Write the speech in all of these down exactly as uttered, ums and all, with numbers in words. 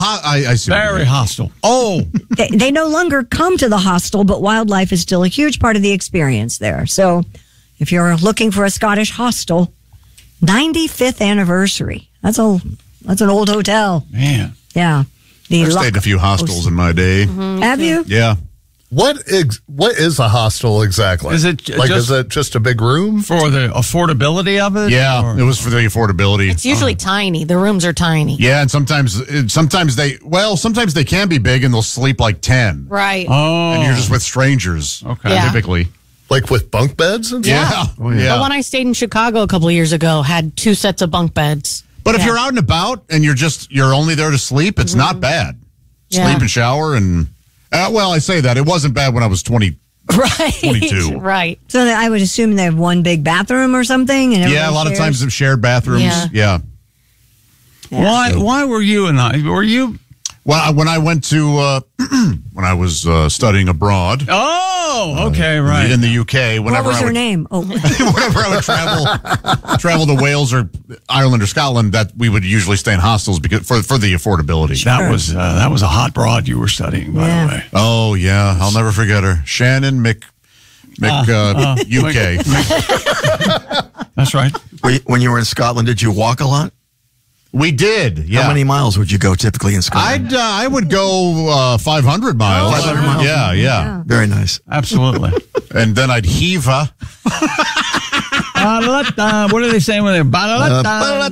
I, I see. Very hostile. Oh. They, they no longer come to the hostel, but wildlife is still a huge part of the experience there. So if you're looking for a Scottish hostel, ninety-fifth anniversary. That's a that's an old hotel. Man. Yeah. The I've Loch- stayed in a few hostels in my day. Mm-hmm. Have you? Yeah. What ex- what is a hostel exactly? Is it j- like just- is it just a big room? For the affordability of it? Yeah, or- it was for the affordability. It's usually tiny. The rooms are tiny. Yeah, and sometimes sometimes they well, sometimes they can be big and they'll sleep like ten. Right. Oh. And you're just with strangers. Okay. Yeah. Typically. Like with bunk beds and Yeah. stuff? Oh, yeah. The one I stayed in Chicago a couple of years ago had two sets of bunk beds. But if Yeah. you're out and about and you're just you're only there to sleep, it's not bad. Yeah. Sleep and shower and uh, well, I say that it wasn't bad when I was twenty. Right. twenty-two. Right. So I would assume they have one big bathroom or something. And Yeah, a lot of times shares? they've shared bathrooms. Yeah. Yeah. Why Why were you in the, were you? Well, I- when I went to uh, when I was uh, studying abroad Oh, okay, in the- right. in the U K, What whenever was I her would, name? Oh, whenever I would travel travel to Wales or Ireland or Scotland, that we would usually stay in hostels because for for the affordability. That was uh, that was a hot broad you were studying, by Yeah. the way. Oh yeah, I'll never forget her, Shannon Mc Mc uh, U K. That's right. When you- When you were in Scotland, did you walk a lot? We did. Yeah. How many miles would you go typically in Scotland? I'd uh, I would go uh, five hundred miles. five hundred miles? Yeah, yeah, Very nice. Absolutely. and then I'd heave her. Ba-da-da-da. What are they saying when they're ba-da-da-da?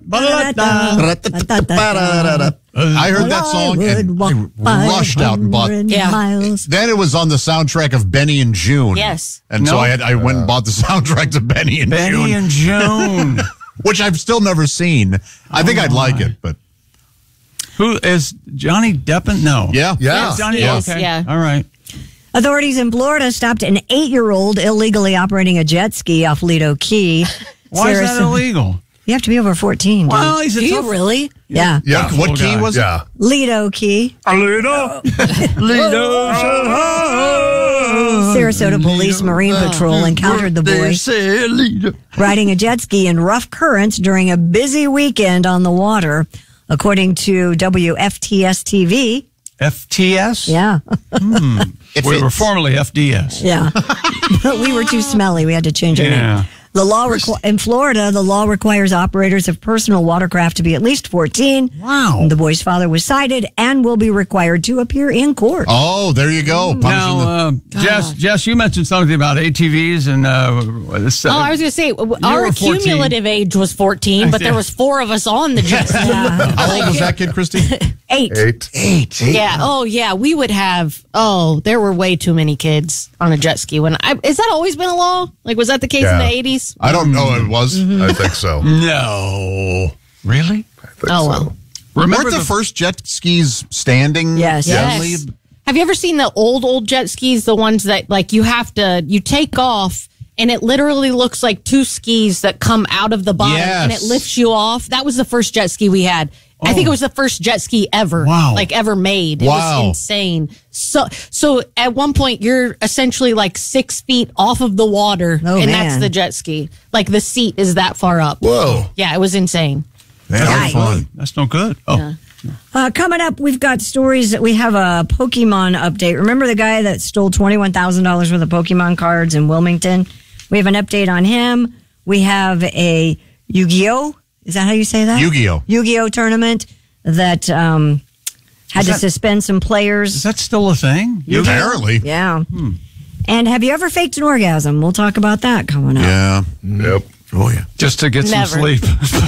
Ba-da-da-da. I heard that song and I rushed out and bought. Yeah. miles. Then it was on the soundtrack of Benny and June. Yes. And so No. I had I went and bought the soundtrack to Benny and Benny June, and June. which I've still never seen. I think I'd like it, but Who is Johnny Depp? No. yeah, Yeah. Johnny. Yes, okay. yeah. All right. Authorities in Florida stopped an eight-year-old illegally operating a jet ski off Lido Key. Why is that Sarasota- illegal? You have to be over fourteen. Dude. Well, he's a Do you tough- really? yeah. Yeah. What Cool key guy. was it? Yeah. Lido Key. Lido. Lido. Sarasota Police Marine Patrol encountered the boy say leader. riding a jet ski in rough currents during a busy weekend on the water, according to W F T S T V. F T S? Yeah. If We were it's- formerly F D S. Yeah. But we were too smelly. We had to change our Yeah. name. The law requ- in Florida, the law requires operators of personal watercraft to be at least fourteen. Wow. The boy's father was cited and will be required to appear in court. Oh, there you go. Punishing Now, the- uh, Jess, Jess, you mentioned something about A T Vs and uh, this, uh, Oh, I was going to say, were our fourteen. cumulative age was fourteen, but there was four of us on the jet ski. Yeah. How old was that kid, Christy? Eight. Eight. Eight. Yeah. Oh, yeah. We would have. Oh, there were way too many kids on a jet ski. When I is that always been a law? Like, was that the case in Yeah. the eighties? I don't know. It was. I think so. no. Really? I think Oh so. well. Remember Weren't the, first jet skis standing? Yes. only? Yes. Have you ever seen the old old jet skis? The ones that like you have to you take off. And it literally looks like two skis that come out of the bottom and it Yes. lifts you off. That was the first jet ski we had. I think it was the first jet ski ever. Wow. Like ever made. It Wow. was insane. So so at one point you're essentially like six feet off of the water. Oh, and man. that's the jet ski. Like the seat is that far up. Whoa. Yeah, it was insane. That's Right. fun. That's no good. Oh, Uh, coming up, we've got stories that we have a Pokemon update. Remember the guy that stole twenty-one thousand dollars worth of Pokemon cards in Wilmington? We have an update on him. We have a Yu-Gi-Oh! Is that how you say that? Yu-Gi-Oh! Yu-Gi-Oh! Tournament that um, had Is to that- suspend some is players. that still a thing? You Apparently. Yeah. And have you ever faked an orgasm? We'll talk about that coming up. Yeah. Yep. Oh, yeah. just to get Never. some sleep.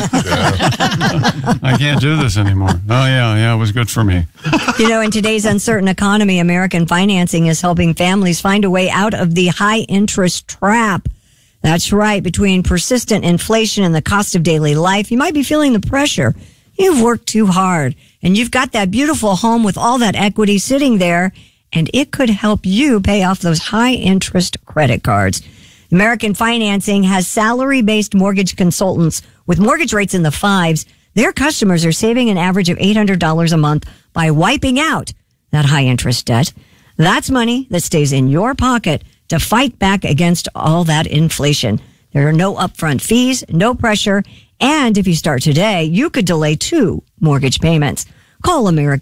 I can't do this anymore. Oh yeah, yeah, it was good for me. You know, in today's uncertain economy, American Financing is helping families find a way out of the high interest trap. That's right. Between persistent inflation and the cost of daily life, you might be feeling the pressure. You've worked too hard and you've got that beautiful home with all that equity sitting there, and it could help you pay off those high interest credit cards. American Financing has salary-based mortgage consultants with mortgage rates in the fives. Their customers are saving an average of eight hundred dollars a month by wiping out that high-interest debt. That's money that stays in your pocket to fight back against all that inflation. There are no upfront fees, no pressure, and if you start today, you could delay two mortgage payments. Call American